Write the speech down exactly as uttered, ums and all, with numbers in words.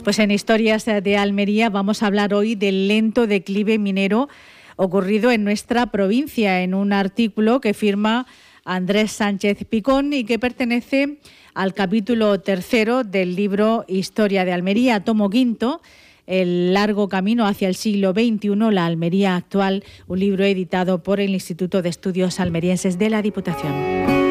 Pues en Historias de Almería vamos a hablar hoy del lento declive minero ocurrido en nuestra provincia, en un artículo que firma Andrés Sánchez Picón y que pertenece al capítulo tercero del libro Historia de Almería, tomo quinto, El largo camino hacia el siglo veintiuno, la Almería actual, un libro editado por el Instituto de Estudios Almerienses de la Diputación.